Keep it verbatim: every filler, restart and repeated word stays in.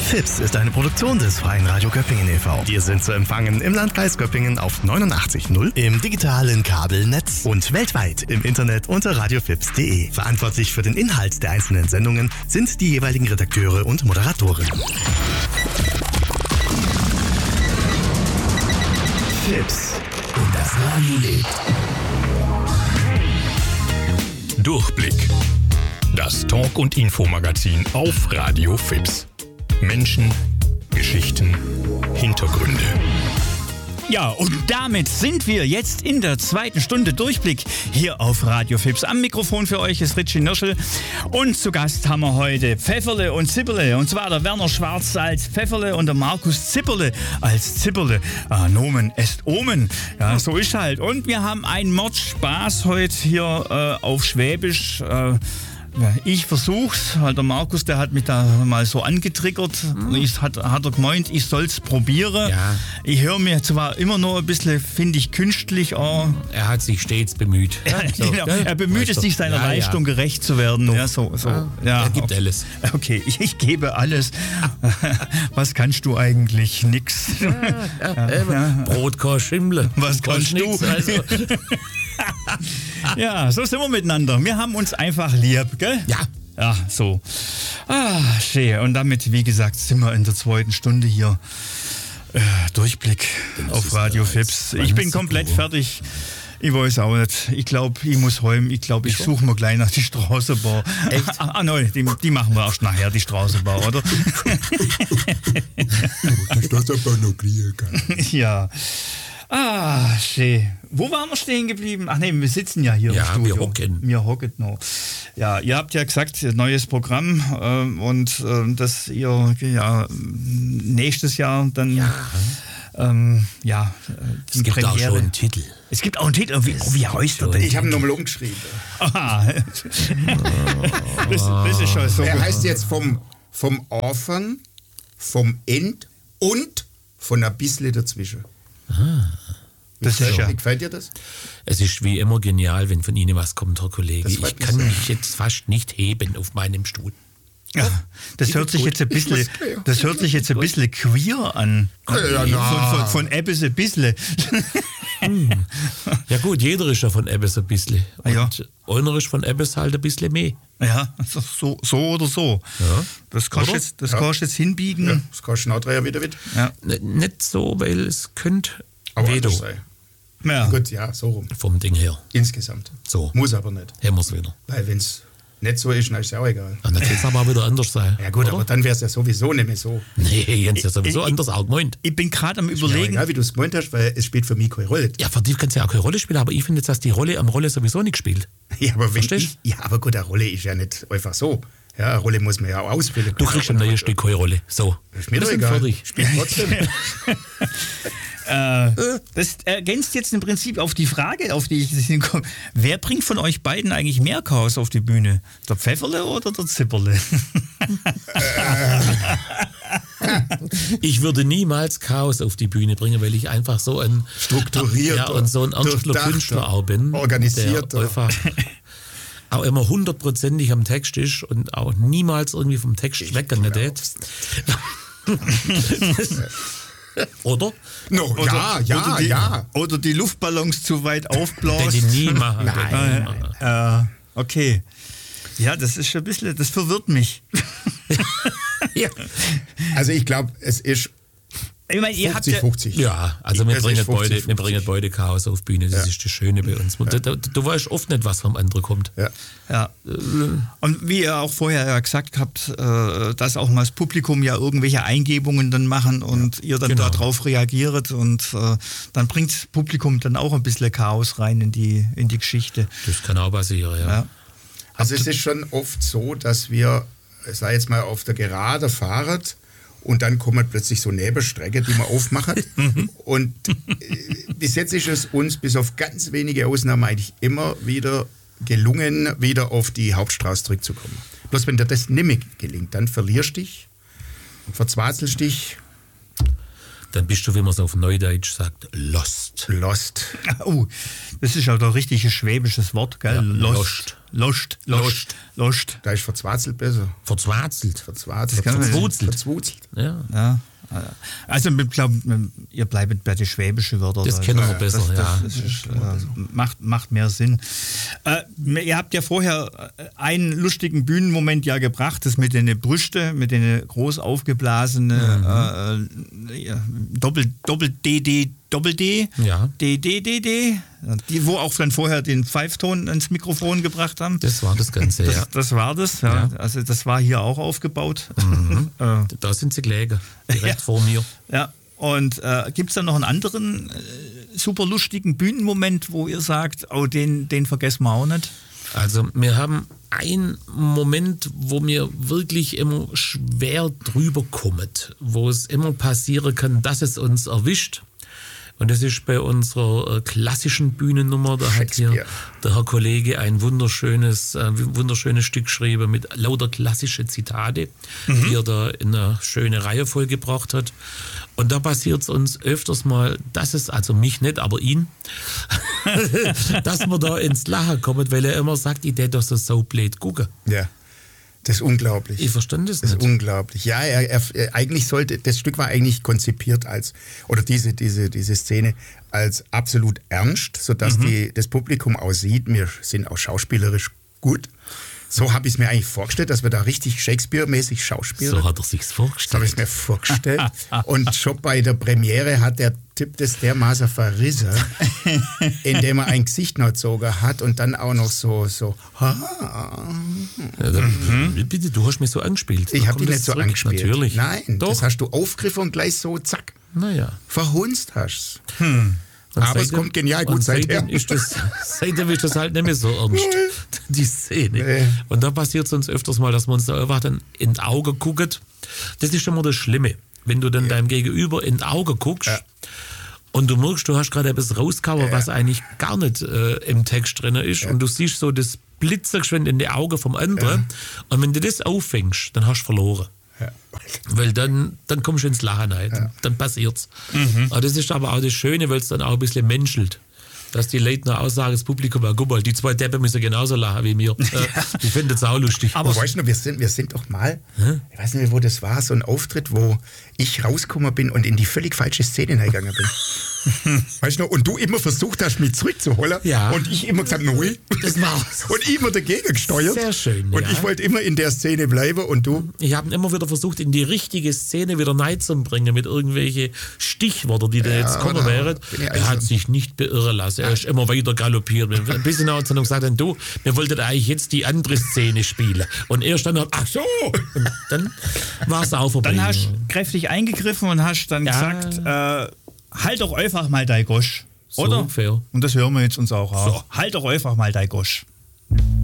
Fips ist eine Produktion des Freien Radio Göppingen e V. Wir sind zu empfangen im Landkreis Göppingen auf neunundachtzig Komma null, im digitalen Kabelnetz und weltweit im Internet unter radiofips punkt de. Verantwortlich für den Inhalt der einzelnen Sendungen sind die jeweiligen Redakteure und Moderatoren. Fips und das Radio lebt. Durchblick. Das Talk- und Infomagazin auf Radio Fips. Menschen, Geschichten, Hintergründe. Ja, und damit sind wir jetzt in der zweiten Stunde Durchblick hier auf Radio Fips. Am Mikrofon für euch ist Ritchie Nirschel und zu Gast haben wir heute Pfefferle und Zipperle. Und zwar der Werner Schwarz als Pfefferle und der Markus Zipperle als Zipperle. Ah, Nomen est Omen. Ja, so ist halt. Und wir haben einen Mordspaß heute hier äh, auf Schwäbisch. Äh, Ja, ich versuch's, weil der Markus, der hat mich da mal so angetriggert. Mhm. Ich, hat, hat er gemeint, ich soll's probieren. Ja. Ich höre mir zwar immer noch ein bisschen, finde ich, künstlich an. Er hat sich stets bemüht. Ja, so, genau. gell? Er bemüht Weißt es sich, seiner ja, Leistung ja. gerecht zu werden. Ja, so, so. Ja. Ja, Er gibt okay. alles. Okay, ich, ich gebe alles. Was kannst du eigentlich? Nix. Ja, ja, ja. Brot, kein Schimmel. Was kannst du? Nix, also. Ja, so sind wir miteinander. Wir haben uns einfach lieb, gell? Ja. Ja, so. Ah, schön. Und damit, wie gesagt, sind wir in der zweiten Stunde hier. Äh, Durchblick auf Radio Fips. Ich bin komplett fertig. Ich weiß auch nicht. Ich glaube, ich muss heim. Ich glaube, ich suche mir gleich nach die Straßenbahn. Echt? Ah, ah nein, die, die machen wir erst nachher, die Straßenbahn, oder? Die Straßenbahn noch kriegen kann. Ja. Ah, schön. Wo waren wir stehen geblieben? Ach nee, wir sitzen ja hier Ja, im Studio. wir hocken. Wir hocken noch. Ja, ihr habt ja gesagt, neues Programm äh, und äh, dass ihr ja nächstes Jahr dann Ja. ähm, ja die Es gibt Premiere. auch schon einen Titel. Es gibt auch einen Titel. Wie, oh, wie heißt der denn? Ich habe ihn nochmal umgeschrieben. Aha. das, das ist schon so. Er heißt jetzt vom, vom Anfang, vom End und von ein bisschen dazwischen. Das ist ja. Wie gefällt dir das? Es ist wie immer genial, wenn von Ihnen was kommt, Herr Kollege. Das Ich freut mich kann sehr. mich jetzt fast nicht heben auf meinem Stuhl. Ja, das hört sich jetzt ein bisschen, das hört sich jetzt ein bisschen queer an. Ja, na. Von, von, von etwas ein bisschen. Ja gut, jeder ist ja von etwas ein bisschen. Und Ja. einer ist von etwas halt ein bisschen mehr. Ja, so, so oder so. Ja. Das kannst du Oder? jetzt, das Ja. kannst du jetzt hinbiegen. Ja, das kannst du nachher wieder mit. Ja. N- Nicht so, weil es könnte Aber Vedo anders sein. Ja. Gut, ja, so rum. vom Ding her. Insgesamt. So, Muss aber nicht. haben wir es wieder. Weil wenn es nicht so ist, dann ist es auch egal. Und dann kann es aber auch wieder anders sein. Ja gut, oder? aber dann wäre es ja sowieso nicht mehr so. Nee, Jens, ja sowieso Ich- anders auch gemeint. Ich bin gerade am Ist mir Überlegen. egal, wie du es gemeint hast, weil es spielt für mich keine Rolle. Ja, für dich kannst du ja auch keine Rolle spielen, aber ich finde jetzt, dass die Rolle am Rolle sowieso nicht spielt. Ja, aber wenn Verstehst ich, ja, aber gut, eine Rolle ist ja nicht einfach so. Ja, eine Rolle muss man ja auch ausfüllen. Du kriegst am neuen Stück keine Rolle. So. Ist mir Wir doch sind egal. fertig. Spielt trotzdem. Äh, das ergänzt jetzt im Prinzip auf die Frage, auf die ich hinkomme. Wer bringt von euch beiden eigentlich mehr Chaos auf die Bühne? Der Pfefferle oder der Zipperle? Ich würde niemals Chaos auf die Bühne bringen, weil ich einfach so ein Strukturierter, ja, und so ein ernster durchdachter, Künstler auch bin. organisierter. Der einfach auch immer hundertprozentig am Text ist und auch niemals irgendwie vom Text weggegangen ist. Oder? No, ja, ja, oder die, ja. Oder die Luftballons zu weit Den aufbläst. die nie machen. Nein. Den die nie machen. Äh, okay. Ja, das ist schon ein bisschen, das verwirrt mich. Ja. Also ich glaube, es ist Ich meine, ihr habt fünfzig ja, fünfzig. Ja, also wir Es ist bringen, fünfzig, beide, wir fünfzig. bringen beide Chaos auf Bühne. Das Ja. ist das Schöne bei uns. Du, du, du weißt oft nicht, was vom anderen kommt. Ja. ja. Und wie ihr auch vorher ja gesagt habt, äh, dass auch mal das Publikum ja irgendwelche Eingebungen dann machen und ihr dann Genau. darauf reagiert und äh, dann bringt das Publikum dann auch ein bisschen Chaos rein in die, in die Geschichte. Das kann auch passieren, ja. Ja. Also es ist schon oft so, dass wir, sei jetzt mal auf der Gerade fahren und dann kommen plötzlich so Nebenstrecke, die wir aufmachen. Und äh, bis jetzt ist es uns bis auf ganz wenige Ausnahmen eigentlich immer wieder gelungen, wieder auf die Hauptstraße zurückzukommen. Bloß wenn dir das nicht mehr gelingt, dann verlierst du dich, verzweifelst dich. dann bist du, wie man es auf Neudeutsch sagt, lost. Lost. Oh, das ist ja doch richtig ein schwäbisches Wort, gell? Ja, Lost. Lost. Lost. Lost. Da ist verzwarzelt besser. Verzwarzelt. Verzwarzelt. kann man- Verzwurzelt. Verzwurzelt. Ja. Ja. Also ich glaube, ihr bleibt bei den schwäbischen Wörtern. Das kennen wir besser, das, ja. Das, das ist, äh, macht, macht mehr Sinn. Äh, ihr habt ja vorher einen lustigen Bühnenmoment ja gebracht, das mit den Brüste, mit den groß aufgeblasenen mhm. äh, ja, Doppel, Doppel D D Doppel D, Ja. D D D D, die wo auch dann vorher den Pfeifton ins Mikrofon gebracht haben. Das war das Ganze, Das, ja. das war das, ja. Ja. Also das war hier auch aufgebaut. Mhm. äh, Da sind sie gelegen, direkt Ja. vor mir. Ja, und äh, gibt es da noch einen anderen äh, super lustigen Bühnenmoment, wo ihr sagt, oh, den, den vergessen wir auch nicht? Also wir haben einen Moment, wo mir wirklich immer schwer drüber kommt, wo es immer passieren kann, dass es uns erwischt. Und das ist bei unserer äh, klassischen Bühnennummer, da hat hier Shakespeare. der Herr Kollege ein wunderschönes, äh, wunderschönes Stück geschrieben mit lauter klassische Zitate, die er da in eine schöne Reihe vollgebracht hat. Und da passiert es uns öfters mal, dass es, also mich nicht, aber ihn, dass wir da ins Lachen kommen, weil er immer sagt, ich hätte doch so so blöd gucken. Ja. Das ist unglaublich. Ich verstand das Das ist nicht. unglaublich. Ja, er, er, er, eigentlich sollte, das Stück war eigentlich konzipiert als, oder diese, diese, diese Szene als absolut ernst, sodass Mhm. die, das Publikum auch sieht, wir sind auch schauspielerisch gut. So habe ich es mir eigentlich vorgestellt, dass wir da richtig Shakespeare-mäßig schauspielen. So hat er sich's So habe vorgestellt. ich es mir vorgestellt. Und schon bei der Premiere hat der Typ das dermaßen verrissen, indem er ein Gesicht noch gezogen hat und dann auch noch so, so, ha. Ja, dann, Bitte, du hast mich so angespielt. Ich Da habe kommt dich das nicht so zurück. angespielt. Natürlich. Nein, Doch. das hast du aufgegriffen und gleich so, zack, Naja. verhunzt hast. Und Aber es seitdem- kommt genial gut und seither. seitdem ist das, seitdem ist das halt nicht mehr so ernst, die Szene. Nee. Und da passiert es uns öfters mal, dass wir uns da einfach dann in die Augen gucken. Das ist schon mal das Schlimme. Wenn du dann deinem Gegenüber in die Augen guckst Ja. und du merkst, du hast gerade etwas rausgehauen, was eigentlich gar nicht äh, im Text drin ist und du siehst so das Blitzergeschwind in die Augen vom anderen und wenn du das auffängst, dann hast du verloren. Ja. Weil dann, dann kommst du ins Lachen rein, dann passiert's. Aber das ist aber auch das Schöne, weil es dann auch ein bisschen menschelt. Dass die Leute noch aussagen, das Publikum, ja, guck mal, die zwei Deppen müssen genauso lachen wie mir. Äh, Ich finde das auch lustig. Aber weißt du noch, wir sind, wir sind doch mal, ich weiß nicht mehr, wo das war, so ein Auftritt, wo ich rausgekommen bin und in die völlig falsche Szene hineingegangen bin. Weißt du noch, und du immer versucht hast, mich zurückzuholen Ja. und ich immer gesagt, nein. Das war's. Und ich immer dagegen gesteuert. Sehr schön, Und ja. ich wollte immer in der Szene bleiben und du, Ich habe immer wieder versucht, in die richtige Szene wieder reinzubringen mit irgendwelchen Stichworten, die da jetzt kommen genau. wären. Bin ich Er hat also- sich nicht beirren lassen. Er ist immer weiter galoppiert. Ein bisschen hat er noch gesagt, du, wir wollten eigentlich jetzt die andere Szene spielen. Und er stand ach so. Und dann war es auch vorbei. Dann hast du kräftig eingegriffen und hast dann Ja. gesagt, äh, halt doch einfach mal dein Gosch. So Oder? ungefähr. Und das hören wir jetzt uns auch an. So. Halt doch einfach mal dein Gosch.